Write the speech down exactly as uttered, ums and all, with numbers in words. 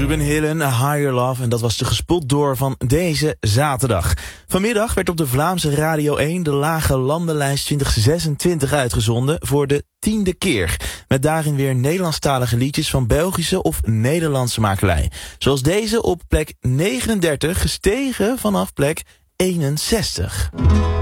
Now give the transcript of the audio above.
Ruben Hillen, Higher Love. En dat was de gespot door van deze zaterdag. Vanmiddag werd op de Vlaamse Radio één de Lage Landenlijst twintig zesentwintig uitgezonden voor de tiende keer. Met daarin weer Nederlandstalige liedjes van Belgische of Nederlandse makelij. Zoals deze op plek negenendertig, gestegen vanaf plek eenenzestig.